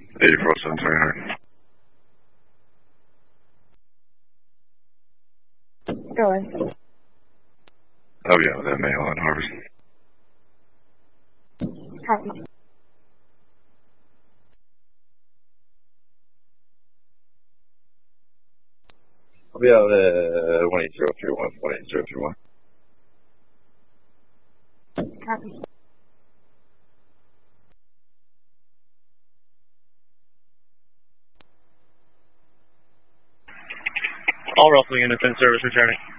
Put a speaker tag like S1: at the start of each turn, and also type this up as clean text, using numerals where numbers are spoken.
S1: 84-7-300.
S2: Go ahead.
S1: Oh yeah, that mail on Harvest.
S2: Copy.
S1: I'll be out at 18031.
S2: Copy.
S3: All Russell units in service returning.